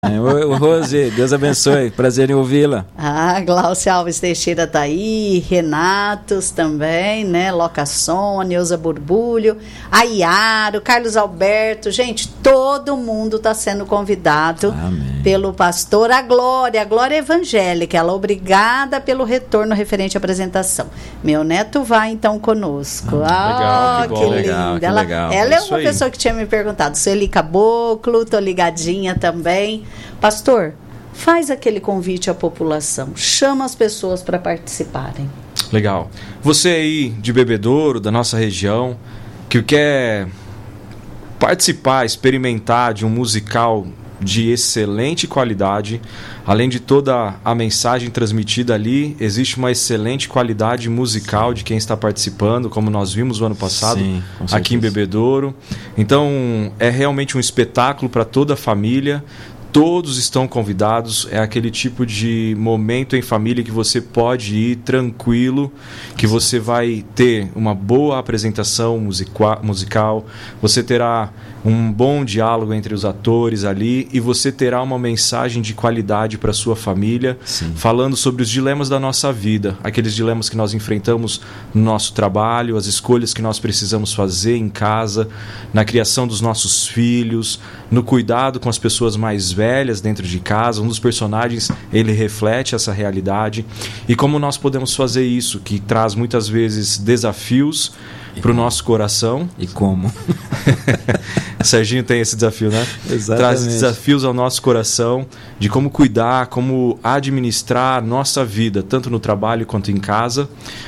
Ô, Rose, Deus abençoe. Prazer em ouvi-la. Glaucia Alves Teixeira tá aí, Renatos também, né? Locação, Neuza Borbulho, a Iaro, Carlos Alberto. Gente, todo mundo está sendo convidado pelo pastor. A Glória Evangélica, ela obrigada pelo retorno referente à apresentação. Meu neto vai então conosco. Legal, que linda. Ela é uma pessoa que tinha me perguntado. Sueli Caboclo, tô ligadinha também. Pastor, faz aquele convite à população, chama as pessoas para participarem. Legal. Você aí de Bebedouro, da nossa região, que quer participar, experimentar de um musical de excelente qualidade, além de toda a mensagem transmitida ali, existe uma excelente qualidade musical de quem está participando, como nós vimos o ano passado. Sim, aqui em Bebedouro. Então, é realmente um espetáculo para toda a família. Todos estão convidados, é aquele tipo de momento em família que você pode ir tranquilo, que você vai ter uma boa apresentação musical, você terá um bom diálogo entre os atores ali e você terá uma mensagem de qualidade para a sua família, falando sobre os dilemas da nossa vida, aqueles dilemas que nós enfrentamos no nosso trabalho, as escolhas que nós precisamos fazer em casa, na criação dos nossos filhos, no cuidado com as pessoas mais velhas dentro de casa. Um dos personagens, ele reflete essa realidade e como nós podemos fazer isso, que traz muitas vezes desafios para o nosso coração. E como? Serginho tem esse desafio, né? Exatamente. Traz desafios ao nosso coração de como cuidar, como administrar a nossa vida, tanto no trabalho quanto em casa,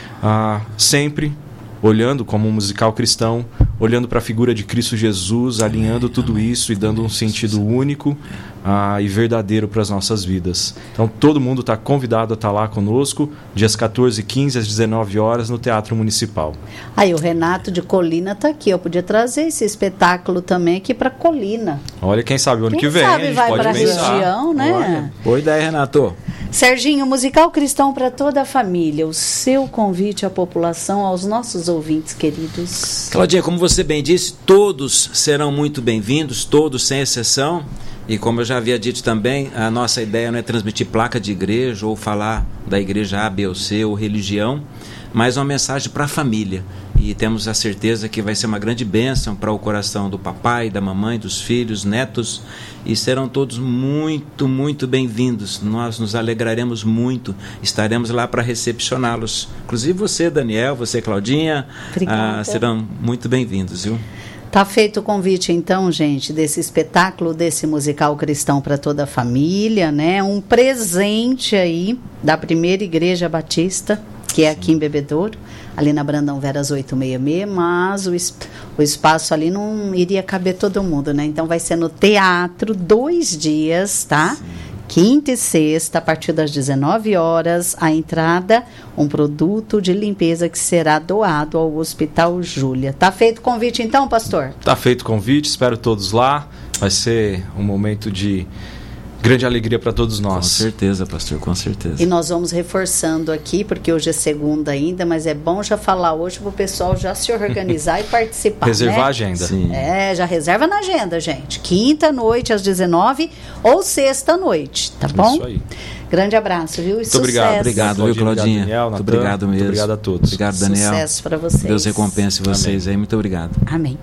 sempre olhando como um musical cristão, olhando para a figura de Cristo Jesus, alinhando tudo isso e dando um sentido único e verdadeiro para as nossas vidas. Então todo mundo está convidado a estar lá conosco, dias 14, 15 às 19 horas no Teatro Municipal. Aí o Renato de Colina está aqui, eu podia trazer esse espetáculo também aqui para Colina. Olha, quem sabe o ano que vem sabe, a gente vai pode para a pensar. Região, né? Olha, boa ideia, Renato. Serginho, musical cristão para toda a família, o seu convite à população, aos nossos ouvintes queridos. Claudinha, como você bem disse, todos serão muito bem-vindos, todos sem exceção. E como eu já havia dito também, a nossa ideia não é transmitir placa de igreja ou falar da igreja A, B ou C ou religião, mas uma mensagem para a família. E temos a certeza que vai ser uma grande bênção para o coração do papai, da mamãe, dos filhos, netos, e serão todos muito, muito bem-vindos. Nós nos alegraremos muito, estaremos lá para recepcioná-los. Inclusive você, Daniel, você, Claudinha, serão muito bem-vindos, viu? Tá feito o convite, então, gente, desse espetáculo, desse musical cristão para toda a família, né? Um presente aí da Primeira Igreja Batista, que é aqui em Bebedouro, ali na Brandão Veras 866, mas o espaço ali não iria caber todo mundo, né? Então vai ser no teatro, 2 dias, tá? Sim. Quinta e sexta, a partir das 19 horas, a entrada, um produto de limpeza que será doado ao Hospital Júlia. Tá feito o convite então, pastor? Tá feito o convite, espero todos lá. Vai ser um momento de grande alegria para todos nós. Com certeza, pastor, com certeza. E nós vamos reforçando aqui, porque hoje é segunda ainda, mas é bom já falar hoje para o pessoal já se organizar e participar. Reservar, né? a agenda. Sim. Já reserva na agenda, gente. Quinta noite às 19 ou sexta noite, tá bom? Isso aí. Grande abraço, viu? E muito obrigado. Obrigado, viu, Claudinha? Daniel, muito obrigado mesmo. Muito obrigado a todos. Obrigado, Daniel. Sucesso para vocês. Deus recompense vocês aí. Muito obrigado. Amém.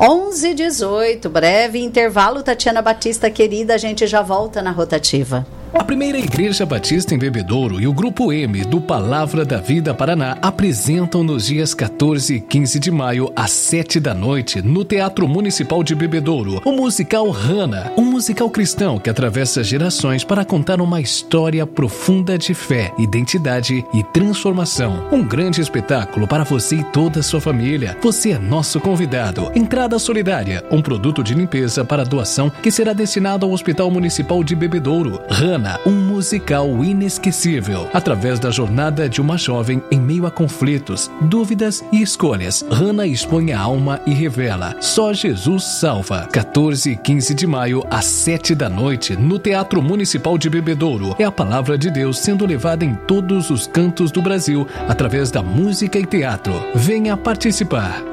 11h18, breve intervalo. Tatiana Batista, querida, a gente já volta na rotativa. A Primeira Igreja Batista em Bebedouro e o Grupo M do Palavra da Vida Paraná apresentam nos dias 14 e 15 de maio, às 7 da noite, no Teatro Municipal de Bebedouro, o musical Hannah, um musical cristão que atravessa gerações para contar uma história profunda de fé, identidade e transformação. Um grande espetáculo para você e toda a sua família. Você é nosso convidado. Entrada solidária, um produto de limpeza para doação que será destinado ao Hospital Municipal de Bebedouro. Hannah, um musical inesquecível, através da jornada de uma jovem em meio a conflitos, dúvidas e escolhas. Hannah expõe a alma e revela: só Jesus salva. 14 e 15 de maio, às 7 da noite, no Teatro Municipal de Bebedouro. É a palavra de Deus sendo levada em todos os cantos do Brasil, através da música e teatro. Venha participar.